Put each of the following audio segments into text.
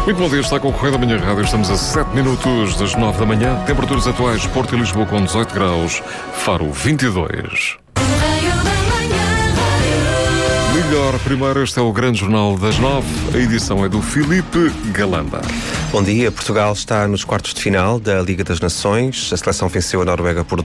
Muito bom dia, está com o Correio da Manhã Rádio. Estamos a 7 minutos das 9 da manhã. Temperaturas atuais: Porto e Lisboa com 18 graus, Faro 22. Melhor primeiro, este é o Grande Jornal das 9. A edição é do Filipe Galamba. Bom dia. Portugal está nos quartos de final da Liga das Nações. A seleção venceu a Noruega por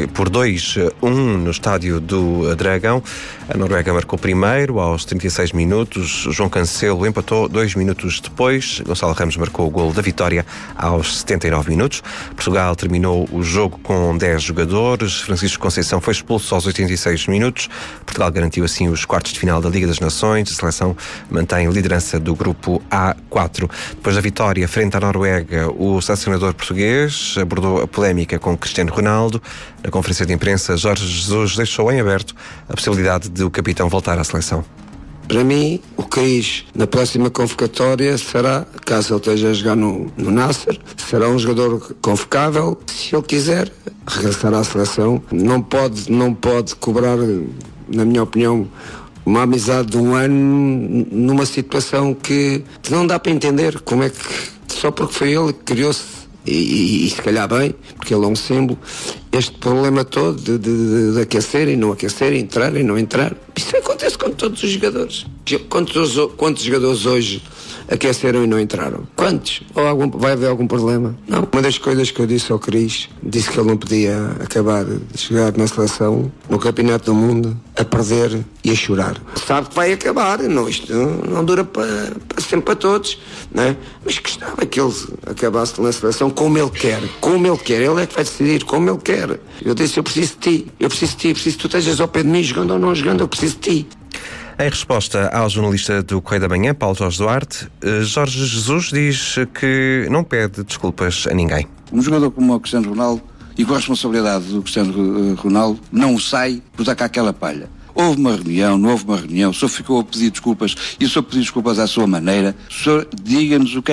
2-1 no estádio do Dragão. A Noruega marcou primeiro aos 36 minutos. João Cancelo empatou 2 minutos depois. Gonçalo Ramos marcou o golo da vitória aos 79 minutos. Portugal terminou o jogo com 10 jogadores. Francisco Conceição foi expulso aos 86 minutos. Portugal garantiu assim os quartos de final da Liga das Nações. A seleção mantém a liderança do grupo A4. Depois da vitória frente à Noruega, o selecionador português abordou a polémica com Cristiano Ronaldo. Na conferência de imprensa, Jorge Jesus deixou em aberto a possibilidade de o capitão voltar à seleção. Para mim, o Cris, na próxima convocatória, será, caso ele esteja a jogar no Nasser, será um jogador convocável. Se ele quiser regressar à seleção, não pode cobrar, na minha opinião, uma amizade de um ano numa situação que não dá para entender como é que, só porque foi ele que criou-se, e se calhar bem, porque ele é um símbolo, este problema todo de aquecer e não aquecer, entrar e não entrar. Isso acontece com todos os jogadores. Quantos jogadores hoje aqueceram e não entraram? Quantos? Vai haver algum problema? Não. Uma das coisas que eu disse ao Cris, disse que ele não podia acabar de chegar na seleção, no Campeonato do Mundo, a perder e a chorar. Sabe que vai acabar, não, isto não dura para sempre para todos, não é? Mas gostava que ele acabasse na seleção como ele quer, ele é que vai decidir como ele quer. Eu disse, eu preciso de ti, preciso que tu estejas ao pé de mim, jogando ou não jogando, eu preciso de ti. Em resposta ao jornalista do Correio da Manhã, Paulo Jorge Duarte, Jorge Jesus diz que não pede desculpas a ninguém. Um jogador como o Cristiano Ronaldo, e com a responsabilidade do Cristiano Ronaldo, não sai por dar cá aquela palha. Houve uma reunião, não houve uma reunião, o senhor ficou a pedir desculpas e o senhor pediu desculpas à sua maneira. O senhor diga-nos o que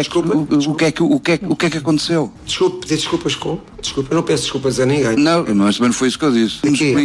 é que aconteceu. Pedir desculpas como? Desculpa, eu não peço desculpas a ninguém. Não, mas também não foi isso que eu disse.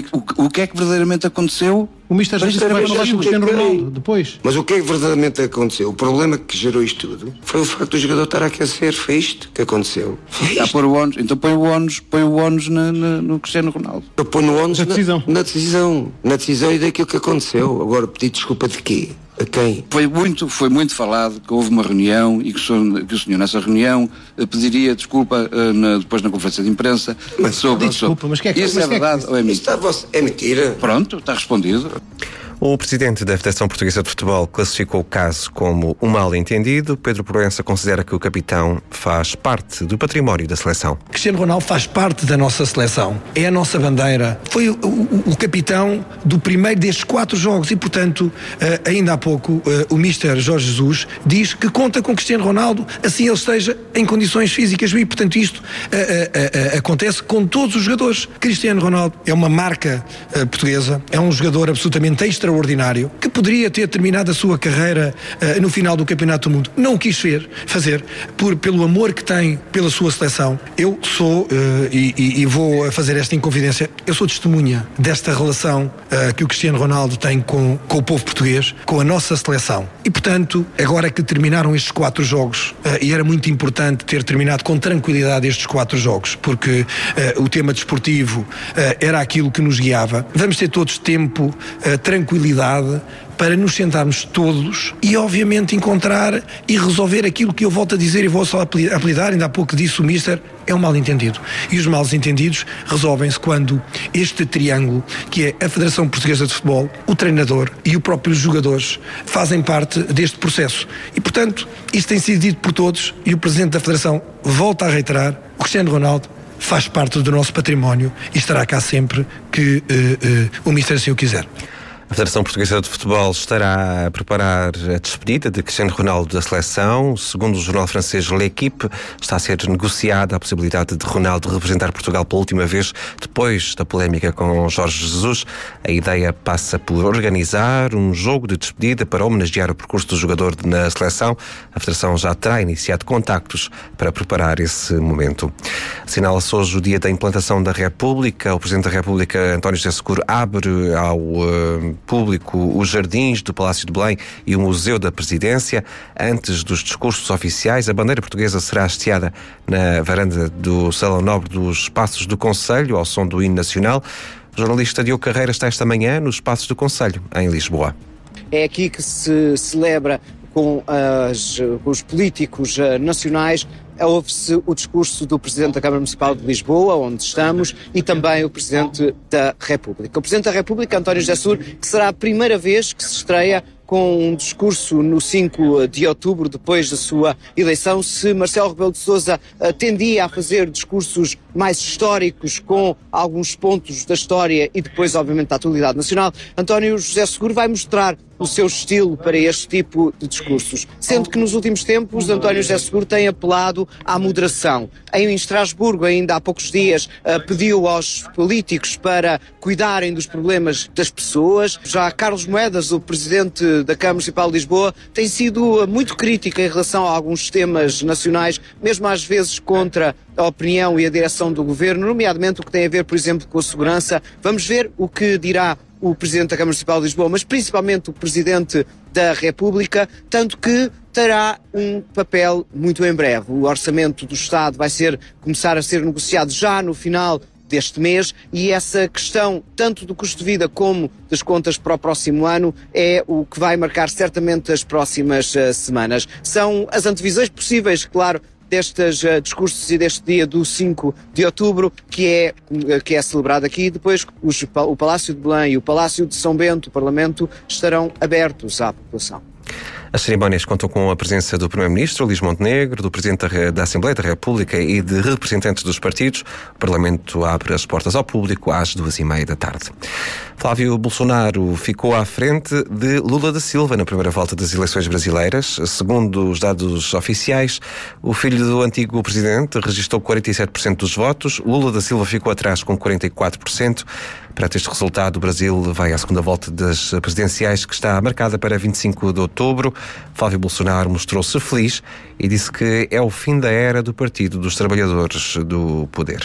O que é que verdadeiramente aconteceu? O Mister disse que vai falar com o Cristiano Ronaldo depois. Mas o que é que verdadeiramente aconteceu? O problema que gerou isto tudo foi o facto do jogador estar a aquecer. Foi isto que aconteceu. Está a pôr o ónus. Então põe o ónus no Cristiano Ronaldo. Eu ponho o ónus na decisão e daquilo que aconteceu. Agora, pedir desculpa de quê? A quem? Foi muito falado que houve uma reunião e que o senhor nessa reunião pediria desculpa depois na conferência de imprensa sobre... Desculpa, mas que é que... Isso é verdade ou é mentira? É mentira. Pronto, está respondido. O presidente da Federação Portuguesa de Futebol classificou o caso como um mal-entendido. Pedro Proença considera que o capitão faz parte do património da seleção. Cristiano Ronaldo faz parte da nossa seleção. É a nossa bandeira. Foi o capitão do primeiro destes 4 jogos e, portanto, ainda há pouco, o Mister Jorge Jesus diz que conta com Cristiano Ronaldo, assim ele esteja em condições físicas. E, portanto, isto acontece com todos os jogadores. Cristiano Ronaldo é uma marca portuguesa, é um jogador absolutamente extraordinário, que poderia ter terminado a sua carreira no final do Campeonato do Mundo. Não o quis fazer pelo amor que tem pela sua seleção. Eu sou, e vou fazer esta inconfidência, eu sou testemunha desta relação que o Cristiano Ronaldo tem com o povo português, com a nossa seleção. E, portanto, agora que terminaram estes 4 jogos, e era muito importante ter terminado com tranquilidade estes 4 jogos, porque o tema desportivo era aquilo que nos guiava. Vamos ter todos tempo, tranquilidade, para nos sentarmos todos e, obviamente, encontrar e resolver aquilo que eu volto a dizer e vou só apelidar, ainda há pouco disse o Mister, é um mal-entendido. E os mal-entendidos resolvem-se quando este triângulo, que é a Federação Portuguesa de Futebol, o treinador e os próprios jogadores, fazem parte deste processo. E, portanto, isto tem sido dito por todos e o Presidente da Federação volta a reiterar, o Cristiano Ronaldo faz parte do nosso património e estará cá sempre que o Mister assim o quiser. A Federação Portuguesa de Futebol estará a preparar a despedida de Cristiano Ronaldo da seleção. Segundo o jornal francês L'Équipe, está a ser negociada a possibilidade de Ronaldo representar Portugal pela última vez depois da polémica com Jorge Jesus. A ideia passa por organizar um jogo de despedida para homenagear o percurso do jogador na seleção. A Federação já terá iniciado contactos para preparar esse momento. Assinala-se hoje o dia da implantação da República. O Presidente da República, António José Seguro, abre ao público os jardins do Palácio de Belém e o Museu da Presidência. Antes dos discursos oficiais, a bandeira portuguesa será hasteada na varanda do Salão Nobre dos Passos do Conselho, ao som do hino nacional. O jornalista Diogo Carreira está esta manhã nos Passos do Conselho, em Lisboa. É aqui que se celebra com os políticos nacionais. Houve-se o discurso do Presidente da Câmara Municipal de Lisboa, onde estamos, e também o Presidente da República. O Presidente da República, António José Seguro, que será a primeira vez que se estreia com um discurso no 5 de outubro, depois da sua eleição. Se Marcelo Rebelo de Sousa tendia a fazer discursos mais históricos, com alguns pontos da história e depois, obviamente, da atualidade nacional, António José Seguro vai mostrar o seu estilo para este tipo de discursos. Sendo que nos últimos tempos António José Seguro tem apelado à moderação. Em Estrasburgo, ainda há poucos dias, pediu aos políticos para cuidarem dos problemas das pessoas. Já Carlos Moedas, o Presidente da Câmara Municipal de Lisboa, tem sido muito crítico em relação a alguns temas nacionais, mesmo às vezes contra a opinião e a direção do Governo, nomeadamente o que tem a ver, por exemplo, com a segurança. Vamos ver o que dirá o Presidente da Câmara Municipal de Lisboa, mas principalmente o Presidente da República, tanto que terá um papel muito em breve. O Orçamento do Estado vai começar a ser negociado já no final deste mês, e essa questão, tanto do custo de vida como das contas para o próximo ano, é o que vai marcar certamente as próximas semanas. São as antevisões possíveis, claro, destes discursos e deste dia do 5 de outubro, que é celebrado aqui. Depois o Palácio de Belém e o Palácio de São Bento, o Parlamento, estarão abertos à população. As cerimónias contam com a presença do Primeiro-Ministro, Luís Montenegro, do Presidente da Assembleia da República e de representantes dos partidos. O Parlamento abre as portas ao público às 2h30 da tarde. Flávio Bolsonaro ficou à frente de Lula da Silva na primeira volta das eleições brasileiras. Segundo os dados oficiais, o filho do antigo presidente registrou 47% dos votos. Lula da Silva ficou atrás com 44%. Perante este resultado, o Brasil vai à segunda volta das presidenciais, que está marcada para 25 de outubro. Flávio Bolsonaro mostrou-se feliz e disse que é o fim da era do Partido dos Trabalhadores no poder.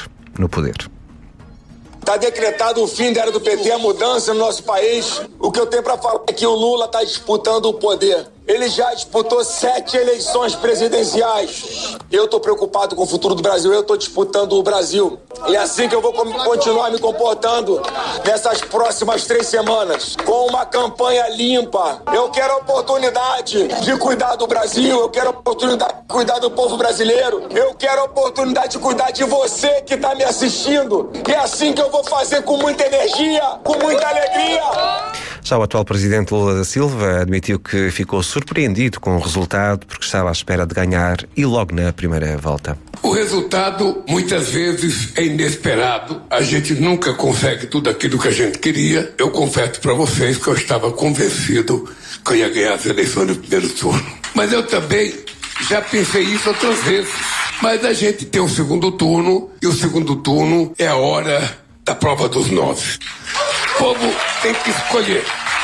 Está decretado o fim da era do PT, a mudança no nosso país. O que eu tenho para falar é que o Lula está disputando o poder. Ele já disputou 7 eleições presidenciais. Eu estou preocupado com o futuro do Brasil, eu estou disputando o Brasil. E é assim que eu vou continuar me comportando nessas próximas 3 semanas, com uma campanha limpa. Eu quero a oportunidade de cuidar do Brasil, eu quero a oportunidade de cuidar do povo brasileiro, eu quero a oportunidade de cuidar de você que está me assistindo. E é assim que eu vou fazer, com muita energia, com muita alegria. Já o atual presidente Lula da Silva admitiu que ficou surpreendido com o resultado, porque estava à espera de ganhar e logo na primeira volta. O resultado muitas vezes é inesperado. A gente nunca consegue tudo aquilo que a gente queria. Eu confesso para vocês que eu estava convencido que eu ia ganhar as eleições no primeiro turno. Mas eu também já pensei isso outras vezes. Mas a gente tem o segundo turno, e o segundo turno é a hora da prova dos 9. O povo tem que escolher.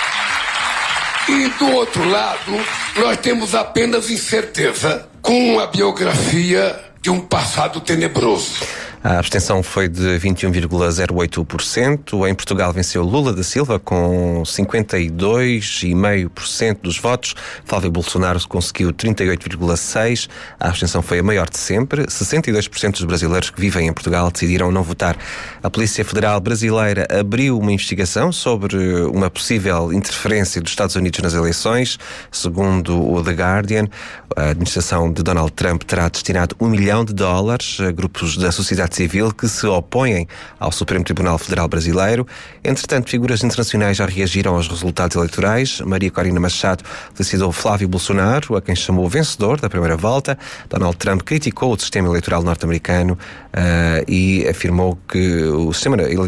E do outro lado, nós temos apenas incerteza com a biografia de um passado tenebroso. A abstenção foi de 21,08%. Em Portugal venceu Lula da Silva com 52,5% dos votos. Flávio Bolsonaro conseguiu 38,6%. A abstenção foi a maior de sempre. 62% dos brasileiros que vivem em Portugal decidiram não votar. A Polícia Federal Brasileira abriu uma investigação sobre uma possível interferência dos Estados Unidos nas eleições. Segundo o The Guardian, a administração de Donald Trump terá destinado $1 milhão a grupos da sociedade civil que se opõem ao Supremo Tribunal Federal Brasileiro. Entretanto, figuras internacionais já reagiram aos resultados eleitorais. Maria Corina Machado felicitou Flávio Bolsonaro, a quem chamou vencedor da primeira volta. Donald Trump criticou o sistema eleitoral norte-americano e afirmou que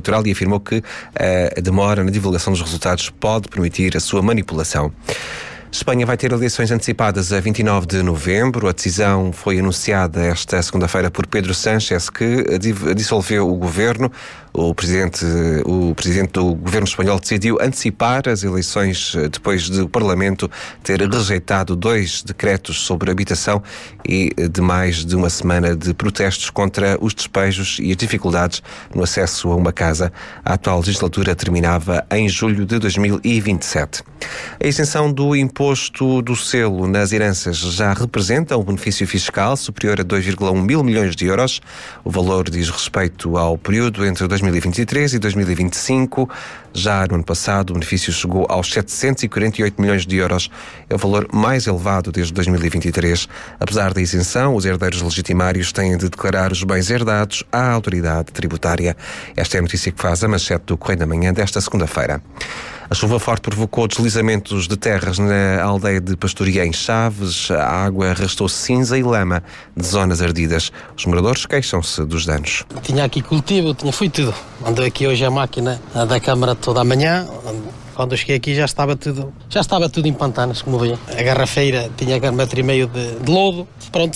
a demora na divulgação dos resultados pode permitir a sua manipulação. Espanha vai ter eleições antecipadas a 29 de novembro. A decisão foi anunciada esta segunda-feira por Pedro Sánchez, que dissolveu o governo. O presidente do governo espanhol decidiu antecipar as eleições depois do Parlamento ter rejeitado 2 decretos sobre habitação e de mais de uma semana de protestos contra os despejos e as dificuldades no acesso a uma casa. A atual legislatura terminava em julho de 2027. A isenção do imposto do selo nas heranças já representa um benefício fiscal superior a 2,1 mil milhões de euros. O valor diz respeito ao período entre 2023 e 2025. Já no ano passado, o benefício chegou aos 748 milhões de euros. É o valor mais elevado desde 2023. Apesar da isenção, os herdeiros legitimários têm de declarar os bens herdados à autoridade tributária. Esta é a notícia que faz a manchete do Correio da Manhã desta segunda-feira. A chuva forte provocou deslizamentos de terras na aldeia de Pastoria, em Chaves. A água arrastou cinza e lama de zonas ardidas. Os moradores queixam-se dos danos. Tinha aqui cultivo, fui tudo. Andou aqui hoje a máquina da Câmara toda a manhã. Quando eu cheguei aqui já estava tudo em pantanas, como veio. A garrafeira tinha 1,5 metro de lodo. Pronto,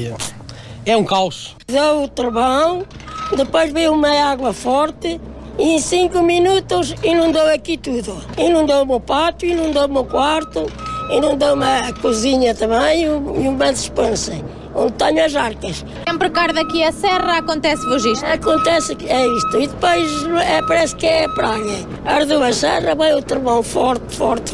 é um caos. Deu o trovão, depois veio uma água forte. E em 5 minutos inundou aqui tudo. Inundou o meu pátio, inundou o meu quarto, inundou a cozinha também e uma despensa, onde tenho as arcas. Sempre que arde aqui a serra acontece-vos isto? Acontece que é isto. E depois parece que é praga. Ardeu a serra, veio o trovão forte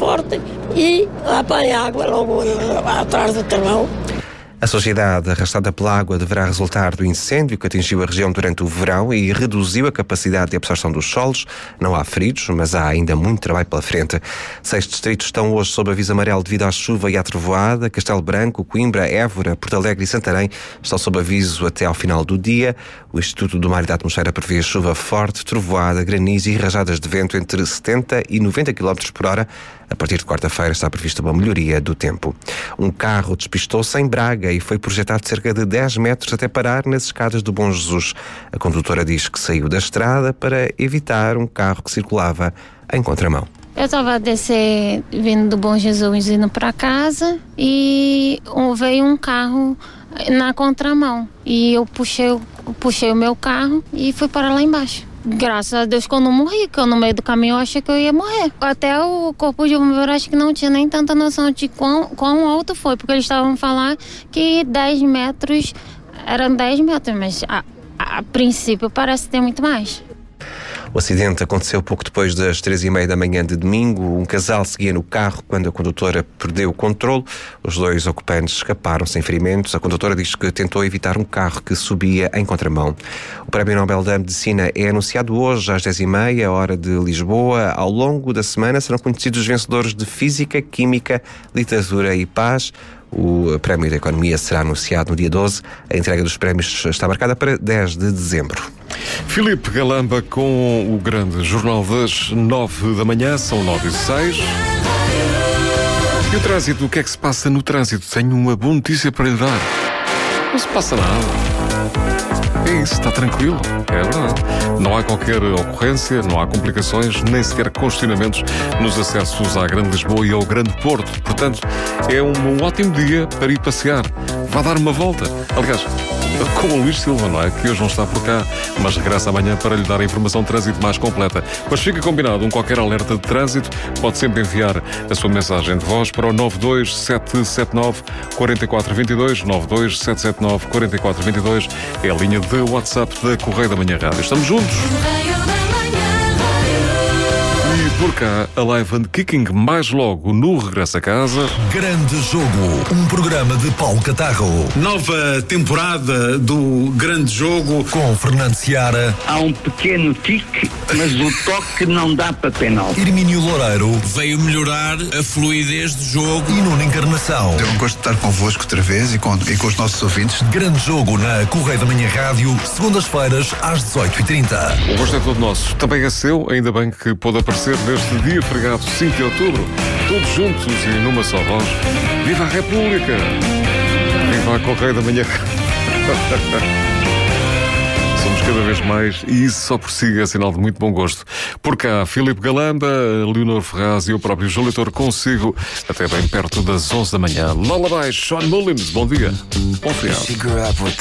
e apanha água logo atrás do trovão. A sociedade arrastada pela água deverá resultar do incêndio que atingiu a região durante o verão e reduziu a capacidade de absorção dos solos. Não há feridos, mas há ainda muito trabalho pela frente. 6 distritos estão hoje sob aviso amarelo devido à chuva e à trovoada. Castelo Branco, Coimbra, Évora, Porto Alegre e Santarém estão sob aviso até ao final do dia. O Instituto do Mar e da Atmosfera prevê chuva forte, trovoada, granizo e rajadas de vento entre 70 e 90 km por hora. A partir de quarta-feira está prevista uma melhoria do tempo. Um carro despistou-se em Braga e foi projetado cerca de 10 metros até parar nas escadas do Bom Jesus. A condutora diz que saiu da estrada para evitar um carro que circulava em contramão. Eu estava a descer, vindo do Bom Jesus, indo para casa e veio um carro na contramão. E eu puxei o meu carro e fui parar lá embaixo. Graças a Deus que eu não morri, que eu no meio do caminho eu achei que eu ia morrer. Até o corpo de bombeiro acho que não tinha nem tanta noção de quão alto foi, porque eles estavam falando que 10 metros, eram 10 metros, mas a princípio parece ter muito mais. O acidente aconteceu pouco depois das 3h30 da manhã de domingo. Um casal seguia no carro quando a condutora perdeu o controle. Os 2 ocupantes escaparam sem ferimentos. A condutora diz que tentou evitar um carro que subia em contramão. O Prémio Nobel da Medicina é anunciado hoje às 10h30, hora de Lisboa. Ao longo da semana serão conhecidos os vencedores de Física, Química, Literatura e Paz. O Prémio da Economia será anunciado no dia 12. A entrega dos prémios está marcada para 10 de dezembro. Filipe Galamba com o grande jornal das 9 da manhã, são 9h06. E o trânsito, o que é que se passa no trânsito? Tenho uma boa notícia para lhe dar. Não se passa nada. É isso, está tranquilo. É verdade. Não há qualquer ocorrência, não há complicações, nem sequer questionamentos nos acessos à Grande Lisboa e ao Grande Porto. Portanto, é um ótimo dia para ir passear. Vá dar uma volta. Aliás, com o Luís Silva, não é? Que hoje não está por cá, mas regressa amanhã para lhe dar a informação de trânsito mais completa. Mas fica combinado, qualquer alerta de trânsito pode sempre enviar a sua mensagem de voz para o 92779-4422, 92779-4422, é a linha de WhatsApp da Correio da Manhã Rádio. Estamos juntos! Por cá, a Live and Kicking mais logo no Regresso a Casa. Grande Jogo, um programa de Paulo Catarro. Nova temporada do Grande Jogo com Fernando Seara. Há um pequeno tique, mas o toque não dá para penal. Hermínio Loureiro. Veio melhorar a fluidez do jogo. E Nuno Encarnação. É um gosto de estar convosco outra vez e com os nossos ouvintes. Grande Jogo na Correio da Manhã Rádio, segundas-feiras às 18h30. O gosto é todo nosso. Também é seu, ainda bem que pôde aparecer neste dia fregado 5 de outubro, todos juntos e numa só voz. Viva a República! Viva a Correio da Manhã! Somos cada vez mais e isso só por si é sinal de muito bom gosto. Por cá, Filipe Galamba, Leonor Ferraz e eu próprio João Leitor consigo até bem perto das 11 da manhã. Lullaby, Sean Mullins, bom dia. Bom feriado.